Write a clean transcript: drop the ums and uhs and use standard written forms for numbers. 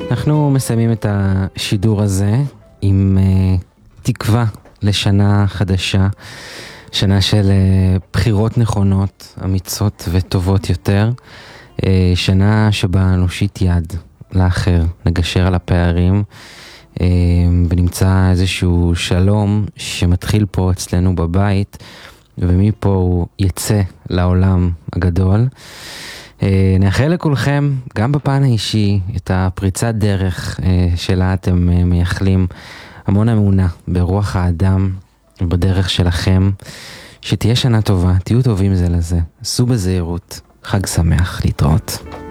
אנחנו מסיימים את השידור הזה עם תקווה לשנה חדשה, שנה של בחירות נכונות, אמיצות וטובות יותר, שנה שבה נושיט יד לאחר, נגשר על הפערים, ונמצא איזשהו שלום שמתחיל פה אצלנו בבית, ומפה הוא יצא לעולם הגדול. נאחל לכולכם, גם בפן האישי, את הפריצת דרך שלה אתם מייחלים, המון אמונה ברוח האדם ובדרך שלכם, שתהיה שנה טובה, תהיו טובים זה לזה, עשו בזהירות, חג שמח, להתראות.